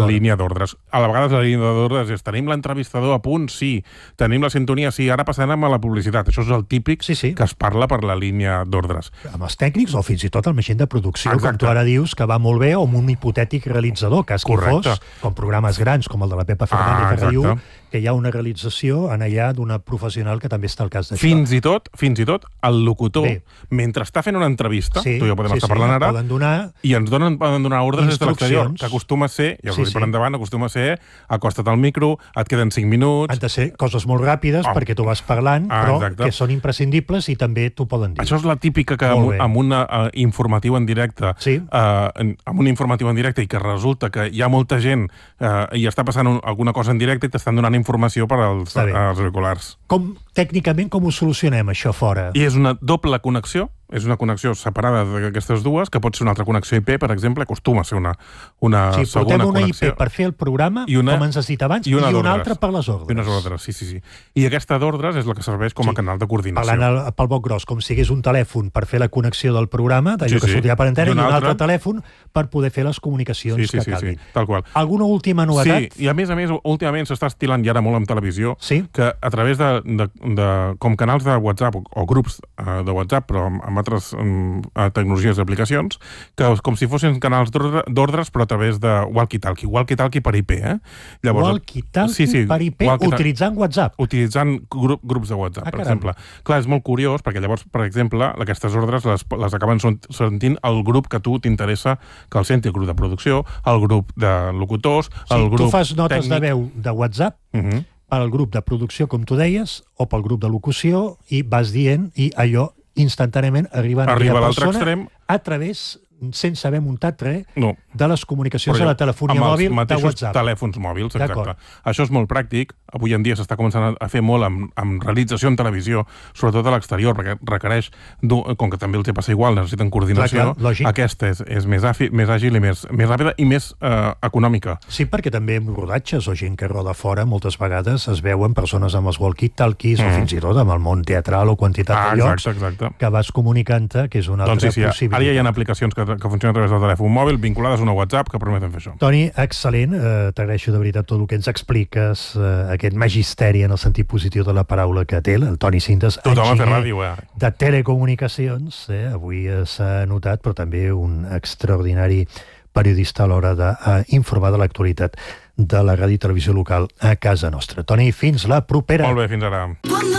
línia d'ordres. A la vegada la línia d'ordres és tenim l'entrevistador a punt, sí. Tenim la sintonia, sí. Ara passarem a la publicitat. Això és el típic que es parla per la línia d'ordres. Amb els tècnics o fins i tot amb gent de producció, com tu ara dius, que va molt bé, o amb un hipotètic realitzador, cas que fos, com programes grans, com el de la Pepa Fernández que diu, que hi ha una realització en allà d'una professional que també està al cas d'això. Fins i tot, el locutor, mentre està fent una entrevista, tu i jo podem estar parlant ara, i ens poden donar ordres des de l'exterior, que acostuma a ser, ja us ho dic per endavant, acostuma a ser, acosta't al micro, et queden 5 minuts... Han de ser coses molt ràpides, perquè tu vas parlant, però que són imprescindibles i també t'ho poden dir. Això és la típica que amb un informatiu en directe, i que resulta que hi ha molta gent i està passant alguna cosa en directe i t'estan donant informació per als auriculars. Tècnicament, com ho solucionem, això fora? I és una doble connexió, és una connexió separada d'aquestes dues, que pot ser una altra connexió IP, per exemple, acostuma a ser una segona connexió. Sí, portem una IP per fer el programa, com ens has dit abans, i una altra per les ordres. I unes ordres, sí. I aquesta d'ordres és la que serveix com a canal de coordinació. Parlant pel boc gros, com si hagués un telèfon per fer la connexió del programa, d'allò que sortirà per antena, i un altre telèfon per poder fer les comunicacions que calguin. Tal qual. Alguna última novetat? Sí, i a més, últimament s'està estilant ja ara molt en televisió, que a través com canals de WhatsApp o grups de WhatsApp, però amb altres tecnologies d'aplicacions, que com si fossin canals d'ordres, però a través de walkie-talkie. Walkie-talkie per IP, Walkie-talkie per IP utilitzant WhatsApp? Utilitzant grups de WhatsApp, per exemple. Clar, és molt curiós, perquè llavors, per exemple, aquestes ordres les acaben sentint el grup que tu t'interessa que el senti, el grup de producció, el grup de locutors, el grup tècnic... Tu fas notes de veu de WhatsApp pel grup de producció, com tu deies, o pel grup de locució, i vas dient, i allò instantàniament arriba a l'altre extrem a través, sense haver muntat res, de les comunicacions de la telefonia mòbil de WhatsApp. Amb els mateixos telèfons mòbils, exacte. Això és molt pràctic. Avui en dia s'està començant a fer molt amb realització en televisió, sobretot a l'exterior, perquè requereix, com que també els passa igual, necessiten coordinació, aquesta és més àgil i més ràpida i més econòmica. Sí, perquè també en rodatges o gent que roda fora, moltes vegades es veuen persones amb els walkie-talkies o fins i tot amb el món teatral o quantitat de llocs que vas comunicant-te, que és una altra possibilitat. Ara ja hi ha aplicacions que funcionen a través del telèfon mòbil, vinculades a una WhatsApp, que permeten fer això. Toni, excel·lent. T'agraeixo de veritat tot el que ens expliques, aquest magisteri en el sentit positiu de la paraula que té, el Toni Sintes, enginyer de telecomunicacions. Avui s'ha notat, però també un extraordinari periodista a l'hora d'informar de l'actualitat de la ràdio i televisió local a casa nostra. Toni, fins la propera. Molt bé, fins ara.